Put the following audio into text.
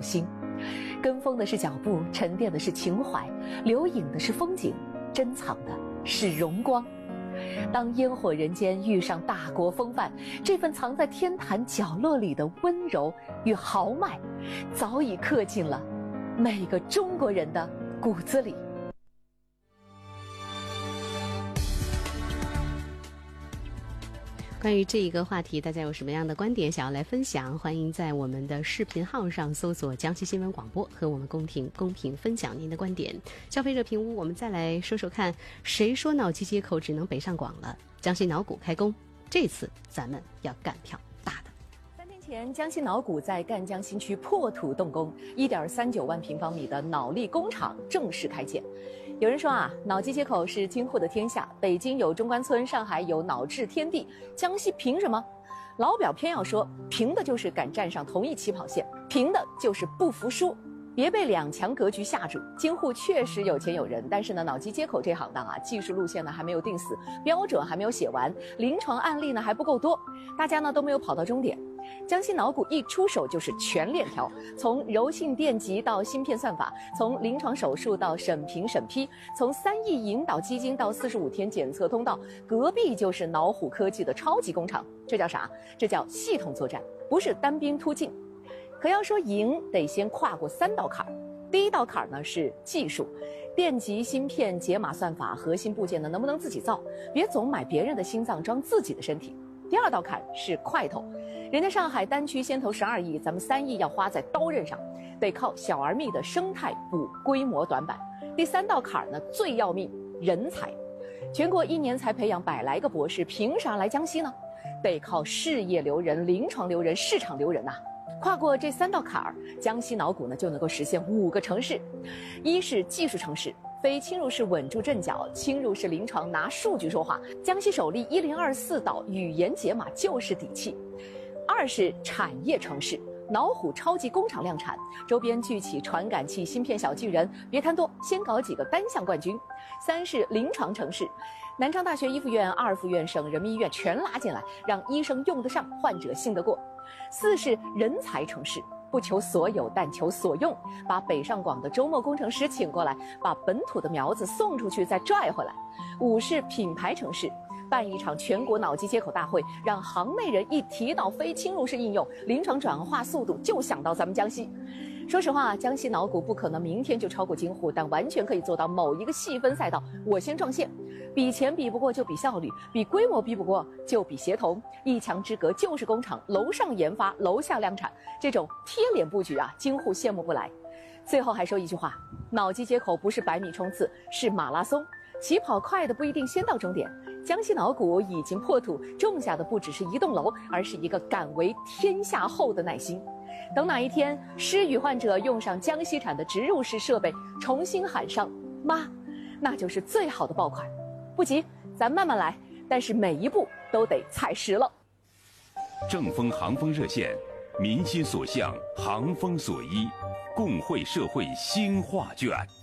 心。跟风的是脚步，沉淀的是情怀，留影的是风景，珍藏的是荣光。当烟火人间遇上大国风范，这份藏在天坛角落里的温柔与豪迈，早已刻进了每个中国人的骨子里。 关于这一个话题，大家有什么样的观点想要来分享？欢迎在我们的视频号上搜索江西新闻广播，和我们公平分享您的观点。消费者评屋，我们再来说说看，谁说脑机接口只能北上广了？江西脑股开工，这次咱们要干票大的。 3天前，江西脑股在赣江新区破土动工，1.39万平方米的脑力工厂正式开建。有人说啊，脑机接口是京沪的天下，北京有中关村，上海有脑智天地，江西凭什么？老表偏要说，凭的就是敢站上同一起跑线，凭的就是不服输。别被两强格局吓住，京沪确实有钱有人，但是呢，脑机接口这行当啊，技术路线呢还没有定死，标准还没有写完，临床案例呢还不够多，大家呢都没有跑到终点。江西脑股一出手就是全链条，从柔性电极到芯片算法，从临床手术到审评审批，从3亿引导基金到45天检测通道，隔壁就是脑虎科技的超级工厂。这叫啥？这叫系统作战，不是单兵突进。可要说赢，得先跨过3道坎儿。第一道坎儿呢是技术，电极、芯片、解码算法、核心部件呢能不能自己造，别总买别人的心脏装自己的身体。第二道坎是块头，人家上海单区先投12亿，咱们3亿要花在刀刃上，得靠小而密的生态补规模短板。第3道坎呢最要命，人才。全国1年才培养100来个博士，凭啥来江西呢？得靠事业留人、临床留人、市场留人呐。跨过这3道坎儿，江西脑股呢就能够实现5个城市。一是技术城市，非侵入式稳住阵脚，侵入式临床拿数据说话，江西首例1024岛语言解码就是底气。2是产业城市，脑虎超级工厂量产，周边聚起传感器、芯片小巨人，别贪多，先搞几个单项冠军。3是临床城市，南昌大学1附院、2附院、省人民医院全拉进来，让医生用得上，患者信得过。4是人才城市，不求所有，但求所用，把北上广的周末工程师请过来，把本土的苗子送出去，再拽回来。5是品牌城市，办一场全国脑机接口大会，让行内人一提到非侵入式应用，临床转化速度就想到咱们江西。说实话，江西脑股不可能明天就超过京沪，但完全可以做到某一个细分赛道我先撞线。比钱比不过就比效率，比规模比不过就比协同，一墙之隔就是工厂，楼上研发楼下量产，这种贴脸布局啊，京沪羡慕不来。最后还说一句话，脑机接口不是100米冲刺，是马拉松，起跑快的不一定先到终点。江西脑股已经破土，种下的不只是一栋楼，而是一个敢为天下后的耐心。等哪一天失语患者用上江西产的植入式设备，重新喊上妈，那就是最好的爆款。不急，咱慢慢来，但是每一步都得踩实了。 正风航风热线，民心所向，航风所依，共绘社会新画卷。